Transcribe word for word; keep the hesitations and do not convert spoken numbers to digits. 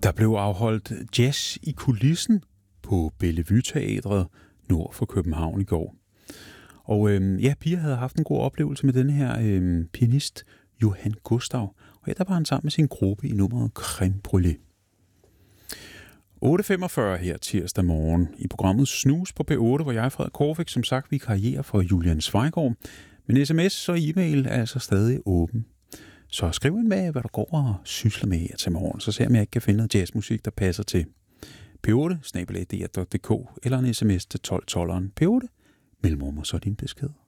Der blev afholdt jazz i kulissen på Bellevue Teatret nord for København i går. Og øhm, ja, Pia havde haft en god oplevelse med denne her øhm, pianist, Johan Gustav. Og ja, der var han sammen med sin gruppe i nummeret Crème Brûlée. otte femogfyrre her tirsdag morgen i programmet Snus på P otte, hvor jeg, Frederik Korfik, som sagt vikarierer for Julian Zweigård. Men sms og e-mail er altså stadig åben. Så skriv ind med, hvad du går og sysler med her til morgen, så ser jeg, om jeg ikke kan finde noget jazzmusik, der passer til P otte snabel-a d r punktum d k eller en sms til tolv tolv P otte. Mellemrum og så din besked.